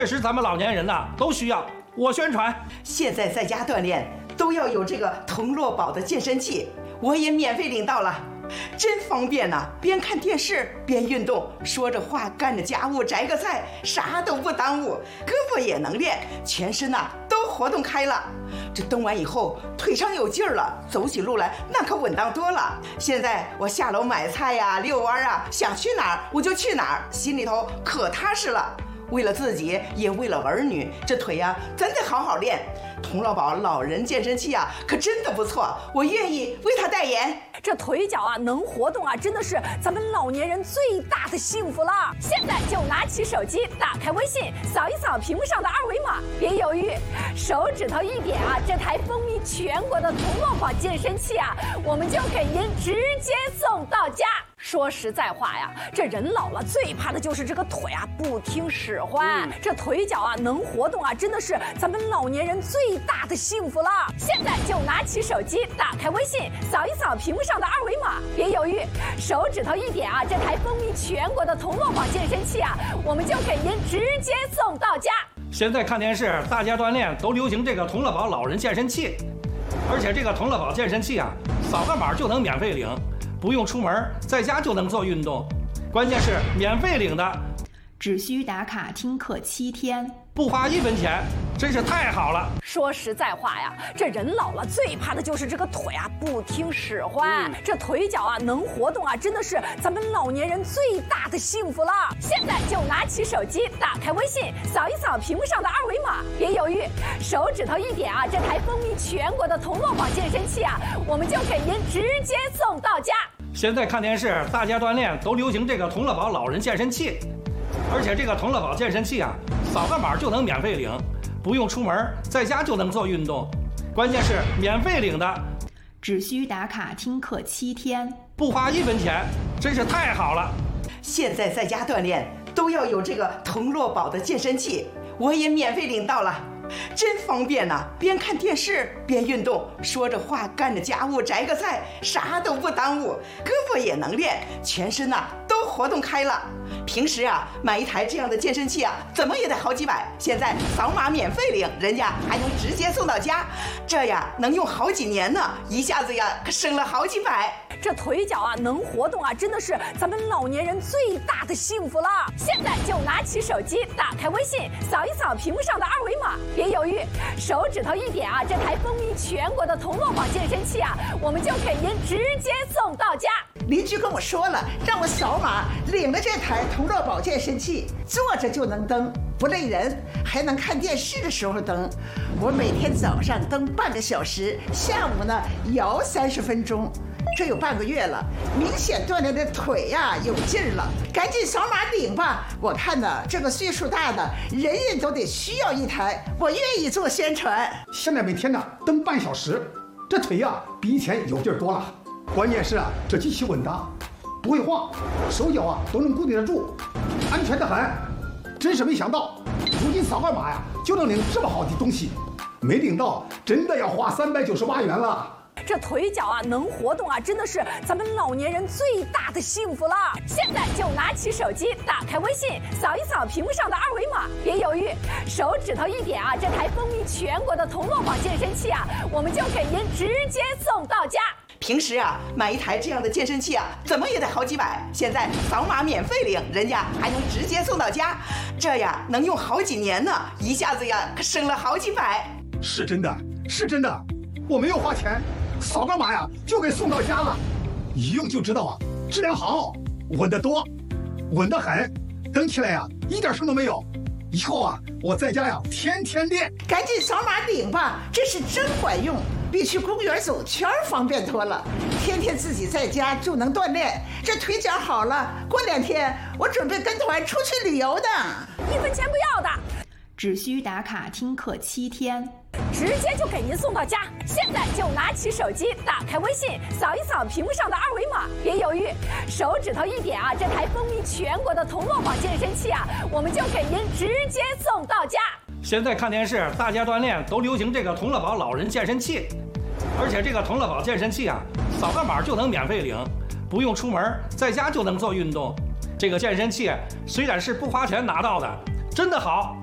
确实咱们老年人呐都需要。我宣传， 现在在家锻炼都要有这个童乐宝的健身器，我也免费领到了，真方便呐！边看电视边运动，说着话干着家务摘个菜，啥都不耽误，胳膊也能练，全身呐都活动开了。这蹬完以后腿上有劲儿了，走起路来那可稳当多了。现在我下楼买菜呀、遛弯啊，想去哪儿我就去哪儿，心里头可踏实了。为了自己，也为了儿女，这腿呀咱得好好练。童乐宝老人健身器啊，可真的不错，我愿意为他代言。 这腿脚啊能活动啊，真的是咱们老年人最大的幸福了。现在就拿起手机，打开微信，扫一扫屏幕上的二维码，别犹豫，手指头一点啊，这台风靡全国的童乐宝健身器啊，我们就给您直接送到家。说实在话呀，这人老了最怕的就是这个腿啊不听使唤。这腿脚啊能活动啊，真的是咱们老年人最大的幸福了。现在就拿起手机，打开微信，扫一扫屏幕上的二维码，别犹豫，手指头一点啊，这台风靡全国的童乐宝健身器啊，我们就给您直接送到家。 现在看电视，大家锻炼都流行这个童乐宝老人健身器，而且这个童乐宝健身器啊，扫个码就能免费领。不用出门，在家就能做运动，关键是免费领的， 只需打卡听课7天， 不花1分钱，真是太好了。 说实在话呀，这人老了最怕的就是这个腿啊不听使唤。这腿脚啊能活动啊，真的是咱们老年人最大的幸福了。现在就拿起手机，打开微信，扫一扫屏幕上的二维码，别犹豫，手指头一点啊，这台风靡全国的童乐宝健身器啊，我们就给您直接送到家。 现在看电视，大家锻炼都流行这个童乐宝老人健身器，而且这个童乐宝健身器啊，扫个码就能免费领，不用出门，在家就能做运动，关键是免费领的， 只需打卡听课7天， 不花1分钱，真是太好了。 现在在家锻炼都要有这个童乐宝的健身器，我也免费领到了，真方便呐！边看电视边运动，说着话干着家务摘个菜，啥都不耽误，胳膊也能练，全身呐都活动开了。平时啊买一台这样的健身器啊，怎么也得好几百，现在扫码免费领，人家还能直接送到家，这呀能用好几年呢，一下子呀可省了好几百。 这腿脚啊能活动啊，真的是咱们老年人最大的幸福了。现在就拿起手机，打开微信，扫一扫屏幕上的二维码，别犹豫，手指头一点啊，这台风靡全国的童乐宝健身器啊，我们就给您直接送到家。 邻居跟我说了，让我扫码领了这台童乐宝健身器，坐着就能蹬，不累人，还能看电视的时候蹬。我每天早上蹬半个小时，下午呢摇30分钟。这有半个月了，明显锻炼的腿呀有劲儿了，赶紧扫码领吧！我看呢，这个岁数大的人人都得需要一台，我愿意做宣传。 现在每天呢蹬半小时，这腿呀比以前有劲儿多了。关键是啊，这机器稳当，不会晃，手脚啊都能固定得住，安全得很。真是没想到，如今扫个码呀就能领这么好的东西，没领到真的要花398元了。 这腿脚啊能活动啊，真的是咱们老年人最大的幸福了。现在就拿起手机，打开微信，扫一扫屏幕上的二维码，别犹豫，手指头一点啊，这台风靡全国的童乐宝健身器啊，我们就给您直接送到家。 平时啊买一台这样的健身器啊，怎么也得好几百，现在扫码免费领，人家还能直接送到家，这呀能用好几年呢，一下子呀可省了好几百。 是真的，是真的，我没有花钱，扫个码呀就给送到家了，一用就知道啊，质量好，稳得多，稳得很，蹬起来呀一点声都没有。以后啊我在家呀天天练。 赶紧扫码领吧，这是真管用，比去公园走圈方便多了。天天自己在家就能锻炼，这腿脚好了，过2天我准备跟团出去旅游的 ，1分钱不要的， 只需打卡听课7天， 直接就给您送到家。现在就拿起手机，打开微信，扫一扫屏幕上的二维码，别犹豫，手指头一点啊，这台风靡全国的童乐宝健身器啊，我们就给您直接送到家。 现在看电视，大家锻炼都流行这个童乐宝老人健身器，而且这个童乐宝健身器啊，扫个码就能免费领，不用出门，在家就能做运动。这个健身器虽然是不花钱拿到的，真的好。